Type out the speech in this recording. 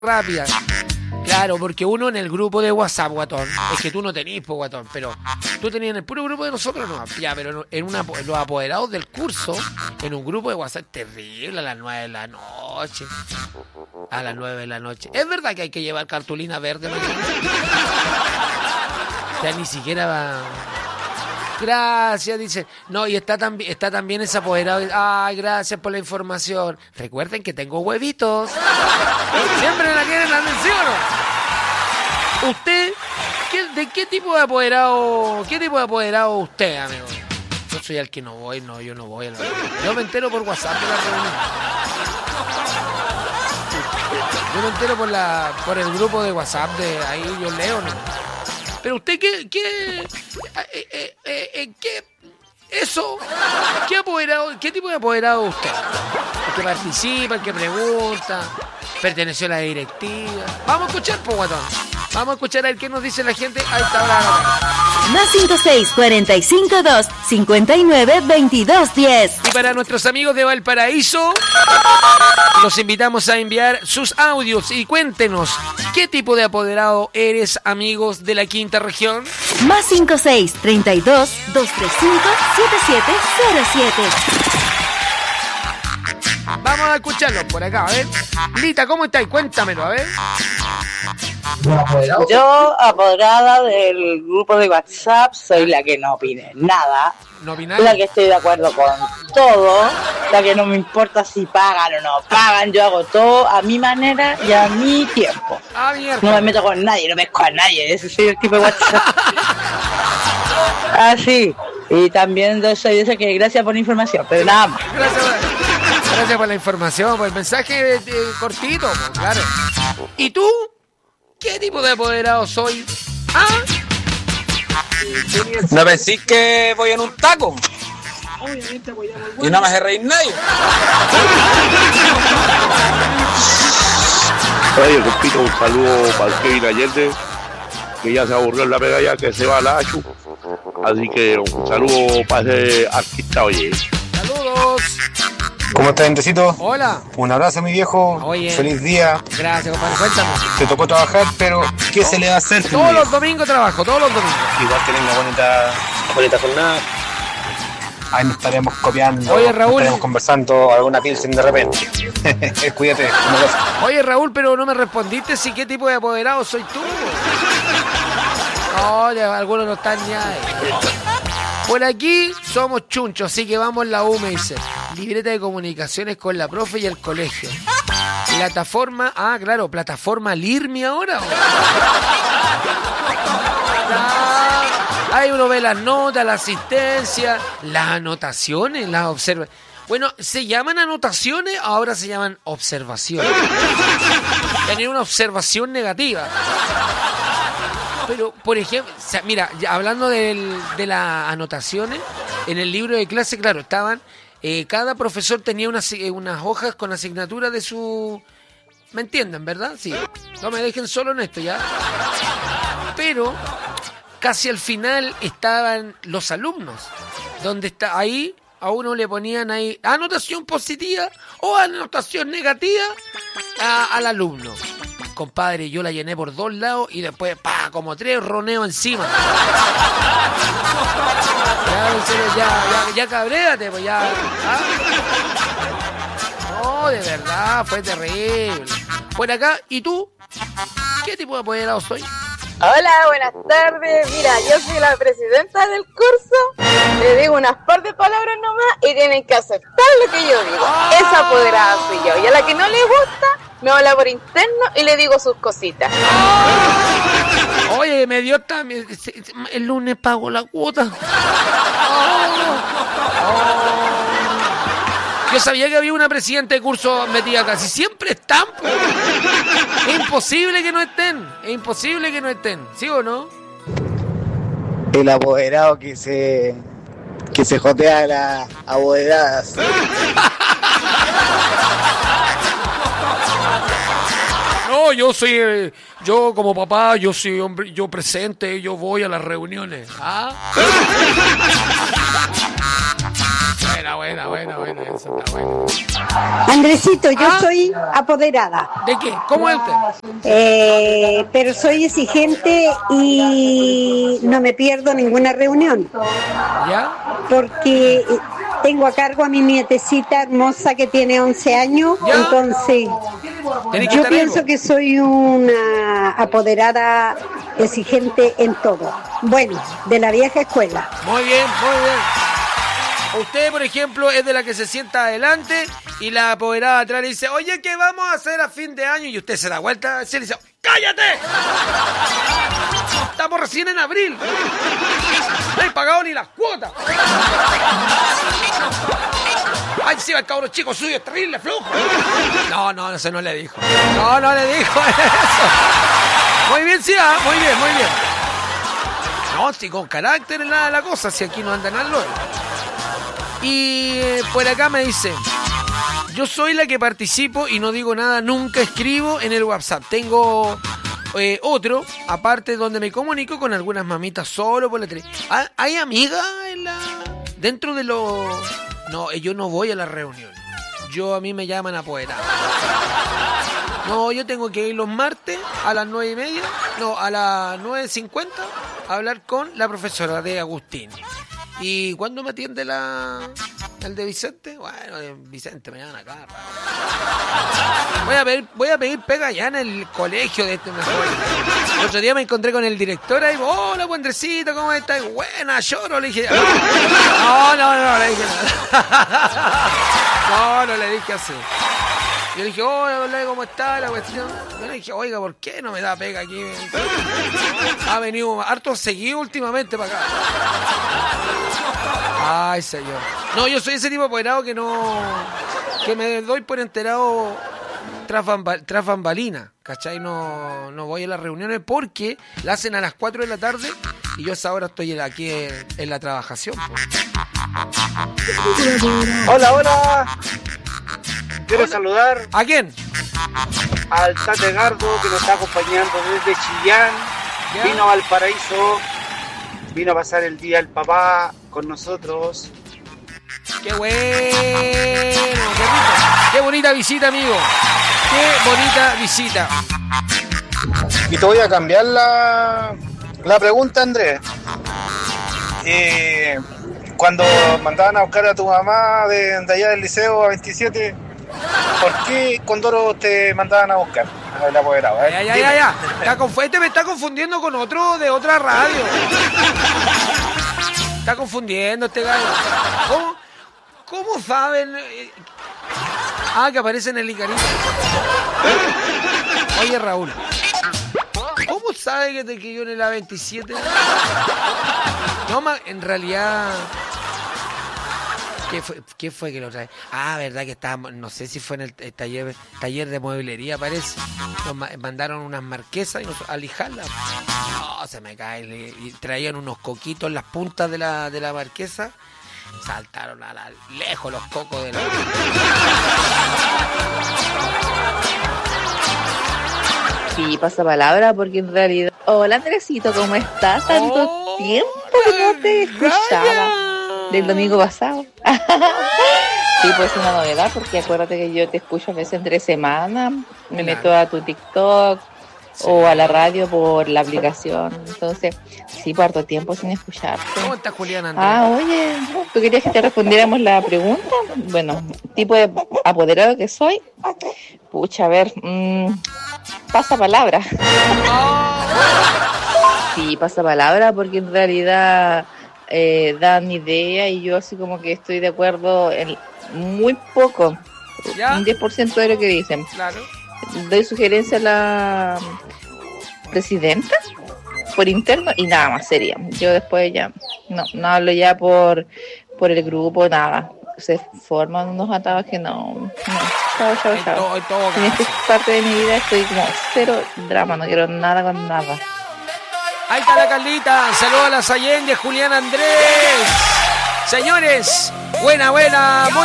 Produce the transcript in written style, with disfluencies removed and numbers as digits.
rápida. Claro, porque uno en el grupo de WhatsApp, guatón, es que tú no tenís, pues, guatón, pero tú tenías en el puro grupo de nosotros, no, ya, pero en los apoderados del curso, en un grupo de WhatsApp terrible, a las 9 de la noche. A las 9 de la noche. ¿Es verdad que hay que llevar cartulina verde? Ya ni siquiera va... Gracias, dice. No, y está también ese apoderado. Ay, gracias por la información. Recuerden que tengo huevitos. Siempre la quieren atención. ¿Usted? ¿De qué tipo de apoderado? ¿Qué tipo de apoderado usted, amigo? Yo soy el que no voy, yo no voy a la reunión. Yo me entero por WhatsApp de la reunión. Yo me entero por el grupo de WhatsApp de ahí, yo leo, ¿no? Pero usted, ¿qué tipo de apoderado usted? El que participa, el que pregunta, perteneció a la directiva. Vamos a escuchar, po, guatón. Vamos a escuchar a ver qué nos dice la gente. Ahí está, Más 56-45-2-59-22-10. Y para nuestros amigos de Valparaíso, los invitamos a enviar sus audios y cuéntenos qué tipo de apoderado eres, amigos de la quinta región. Más 56-32-235-7707. Vamos a escucharlo por acá, a ver. Lita, ¿cómo estáis? Cuéntamelo, a ver. Yo, apoderada del grupo de WhatsApp, soy la que no opine nada. ¿No la que estoy de acuerdo con todo, la que no me importa si pagan o no pagan, yo hago todo a mi manera y a mi tiempo. No me meto con nadie, no pesco a nadie, ese soy el tipo de WhatsApp. Así, y también yo soy de ese que gracias por la información, pero nada más. Gracias por la información, por el mensaje cortito, pues, claro. ¿Y tú? ¿Qué tipo de apoderado soy? ¿Ah? No pensé que voy en un taco. Y no me hace reír nadie. Oye, compito, un saludo para el Kevin Allende, que ya se aburrió en la pega ya, que se va a la Achu. Así que un saludo para ese artista, oye. Saludos. ¿Cómo estás, Endecito? Hola. Un abrazo, mi viejo. Oye. Feliz día. Gracias, compadre. Cuéntame. Te tocó trabajar, pero ¿qué se le va a hacer? Todos los domingos trabajo, todos los domingos. Igual que tenga bonita jornada. Ahí nos estaremos copiando. Oye, Raúl. Estaremos conversando alguna pilsen de repente. Cuídate. Oye, Raúl, pero no me respondiste si qué tipo de apoderado soy tú. Oye, algunos no están ya ahí. Por aquí somos chunchos, así que vamos en la U, me dice. Libreta de comunicaciones con la profe y el colegio. Plataforma, plataforma LIRMI ahora. Ahí uno ve las notas, la asistencia, las anotaciones, las observaciones. Bueno, se llaman anotaciones, ahora se llaman observaciones. Tener una observación negativa. Pero, por ejemplo, mira, hablando de las anotaciones, en el libro de clase, claro, estaban, cada profesor tenía unas hojas con asignaturas de su... ¿Me entienden, verdad? Sí. No me dejen solo en esto, ¿ya? Pero casi al final estaban los alumnos, donde está ahí, a uno le ponían ahí anotación positiva o anotación negativa al alumno. Compadre, yo la llené por 2 lados y después, como 3 roneo encima. Ya cabréate, pues ya. No, de verdad, fue terrible. Por acá, ¿y tú? ¿Qué tipo de apoderado soy? Hola, buenas tardes. Mira, yo soy la presidenta del curso. Le digo unas par de palabras nomás y tienen que aceptar lo que yo digo. Esa apoderada soy yo. Y a la que no le gusta, me habla por interno y le digo sus cositas. Oye, me dio también. El lunes pago la cuota. Yo sabía que había una presidenta de curso metida casi siempre están. Es imposible que no estén. Es imposible que no estén. ¿Sí o no? El apoderado que se jotea a las apoderadas. No, yo como papá, yo soy hombre, yo presente, yo voy a las reuniones. ¿Ah? buena, eso está bueno. Andresito, yo soy apoderada. ¿De qué? ¿Cómo es usted? Pero soy exigente y no me pierdo ninguna reunión. ¿Ya? Porque tengo a cargo a mi nietecita hermosa que tiene 11 años, ¿ya? Entonces yo pienso que soy una apoderada exigente en todo. Bueno, de la vieja escuela. Muy bien. Usted, por ejemplo, es de la que se sienta adelante y la apoderada atrás le dice, oye, ¿qué vamos a hacer a fin de año? Y usted se da vuelta y le dice, ¡cállate! Estamos recién en abril. No he pagado ni las cuotas. Ay, sí, el cabro chico suyo es terrible, flojo. No, eso no le dijo. No le dijo eso. Muy bien, sí, muy bien. No, sí, con carácter es la cosa, si aquí no andan al loro. Y por acá me dice, yo soy la que participo y no digo nada, nunca escribo en el WhatsApp. Tengo otro, aparte, donde me comunico con algunas mamitas solo por la tele. ¿Hay amigas dentro de los...? No, yo no voy a la reunión. A mí me llaman apoderado. No, yo tengo que ir los martes a las 9:30, a las 9:50 a hablar con la profesora de Agustín. ¿Y cuándo me atiende el de Vicente? Bueno, Vicente me llaman acá. Voy a pedir pega ya en el colegio de este mejor. El otro día me encontré con el director ahí. Hola, Andresito, ¿cómo estás? Buena, lloro. Le dije, no, le dije nada. No le dije así. Yo le dije, hola, ¿cómo está la cuestión? Yo le dije, oiga, ¿por qué no me da pega aquí? Ha venido harto seguido últimamente para acá. Ay, señor. No, yo soy ese tipo de apoderado que me doy por enterado tras bambalina, ¿cachai? No voy a las reuniones porque la hacen a las 4 de la tarde y yo a esa hora estoy aquí en la trabajación. Hola. Quiero saludar. ¿A quién? Al Tate Gardo, que nos está acompañando desde Chillán. ¿Ya? Vino a Valparaíso. Vino a pasar el día del papá con nosotros. ¡Qué bueno! ¡Qué rico! ¡Qué bonita visita, amigo! ¡Qué bonita visita! Y te voy a cambiar la pregunta, Andrés. Cuando mandaban a buscar a tu mamá de allá del liceo a 27, ¿por qué Condoro te mandaban a buscar? El apoderado, Ya. Me está confundiendo con otro de otra radio. Está confundiendo este gallo. ¿Cómo saben? Que aparece en el Icarito. Oye, Raúl, ¿cómo sabe que yo en el A27? No, en realidad... ¿Qué fue que lo trae? Verdad que estábamos, no sé si fue en el taller de mueblería, parece. Nos mandaron unas marquesas y a lijarlas. No, se me cae. Y traían unos coquitos en las puntas de la marquesa. Saltaron lejos los cocos de la... Sí, pasa palabra porque en realidad... Hola, Andresito, ¿cómo estás? Tanto tiempo que no te escuchaba. Del domingo pasado. Sí, pues es una novedad porque acuérdate que yo te escucho a veces entre semanas, me meto a tu TikTok o a la radio por la aplicación, entonces sí, parto tiempo sin escucharte. ¿Cómo está Julián Andrés? Oye, ¿tú querías que te respondiéramos la pregunta? Bueno, tipo de apoderado que soy, pucha, a ver, pasa palabra. Sí, pasa palabra porque en realidad... dan idea y yo así como que estoy de acuerdo en muy poco, ¿ya? Un 10% de lo que dicen. Claro. Doy sugerencia a la presidenta por interno y nada más sería. Yo después ya no hablo ya por el grupo, nada. Se forman unos atados que no. Chao. En esta parte de mi vida estoy como cero drama, no quiero nada con nada. Ahí está la Carlita, saludos a las Allende, Julián Andrés. Señores, buena,